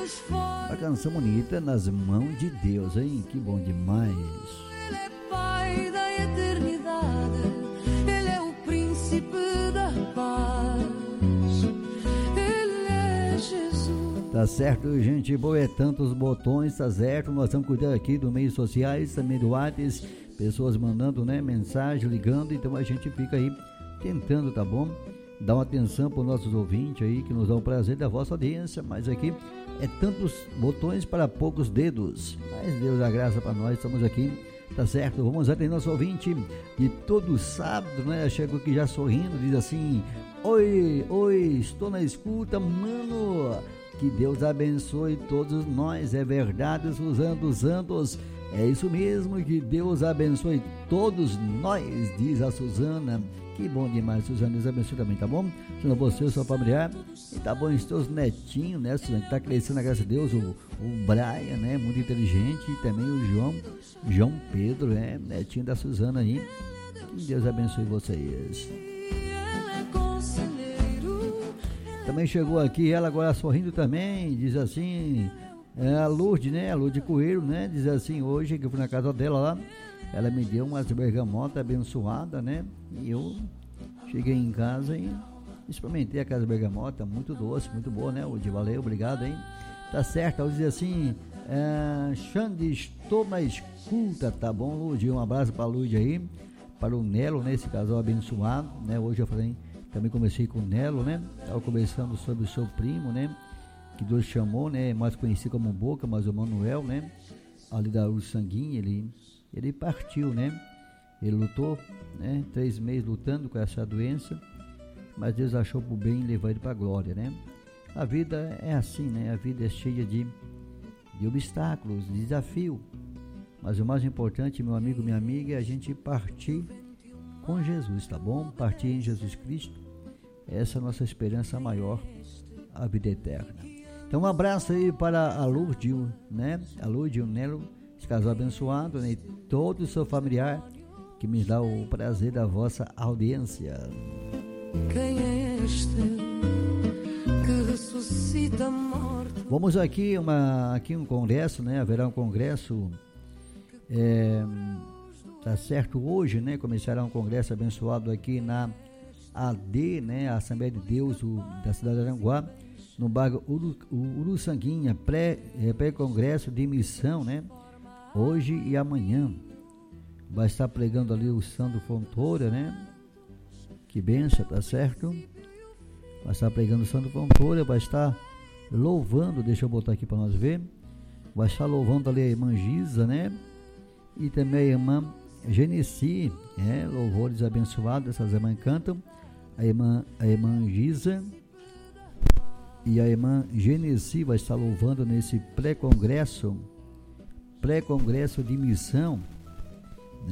Uma canção bonita, Nas Mãos de Deus, hein? Que bom demais. Ele é Pai da eternidade, Ele é o príncipe da paz, Ele é Jesus. Tá certo, gente boa, é tantos botões, tá certo? Nós estamos cuidando aqui do meios sociais, também do WhatsApp, pessoas mandando, né, mensagem, ligando, então a gente fica aí tentando, tá bom? Dá uma atenção para os nossos ouvintes aí, que nos dão o prazer da vossa audiência, mas aqui é tantos botões para poucos dedos, mas Deus dá graça para nós, estamos aqui, tá certo? Vamos atender nosso ouvinte de todo sábado, né? Chegou aqui já sorrindo, diz assim: oi, estou na escuta, mano, que Deus abençoe todos nós, é verdade, Suzana dos Santos, é isso mesmo, que Deus abençoe todos nós, diz a Suzana. Que bom demais, Suzana, Deus abençoe também, tá bom? Sendo você, o seu familiar, e tá bom, os teus netinhos, né, Suzana, que tá crescendo, graças a Deus, o Brian, né, muito inteligente, e também o João Pedro, né, netinho da Suzana aí, que Deus abençoe vocês. Também chegou aqui, ela agora sorrindo também, diz assim, a Lourdes, né, a Lourdes Coelho, né, diz assim, hoje que eu fui na casa dela lá, ela me deu umas bergamotas abençoadas, né? E eu cheguei em casa e experimentei aquelas bergamotas, muito doce, muito boa, né? O de valeu, obrigado, hein? Tá certo, ela diz assim, Xande, estou na escuta, tá bom, Lúdia? Um abraço para a Lúdia aí, para o Nelo, né? Esse casal abençoado, né? Hoje eu falei, também comecei com o Nelo, né? Estava conversando sobre o seu primo, né? Que Deus chamou, né? Mais conhecido como Boca, mas o Manuel, né? Ali da Uruçanguinha, ele partiu, né? Ele lutou, né? 3 meses lutando com essa doença, mas Deus achou por bem levar ele para a glória, né? A vida é assim, né? A vida é cheia de obstáculos, de desafio, mas o mais importante, meu amigo, minha amiga, é a gente partir com Jesus, tá bom? Partir em Jesus Cristo, essa é a nossa esperança maior, a vida eterna. Então um abraço aí para a Lourdes, né? A Lourdes e o Nelo, esse casal abençoado, né? E todo o seu familiar, que me dá o prazer da vossa audiência. Quem é este que ressuscita a morte? Vamos aqui um congresso, né? Haverá um congresso, tá certo, hoje, né? Começará um congresso abençoado aqui na AD, né? A Assembleia de Deus da cidade de Aranguá, no bairro Uruçanguinha, pré-congresso de missão, né? Hoje e amanhã vai estar pregando ali o Sandro Fontoura, né? Que benção, tá certo? Vai estar pregando o Sandro Fontoura, vai estar louvando, deixa eu botar aqui para nós ver, vai estar louvando ali a irmã Giza, né? E também a irmã Genesi, louvores abençoados, essas irmãs cantam, a irmã Giza e a irmã Genesi vai estar louvando nesse pré-congresso de missão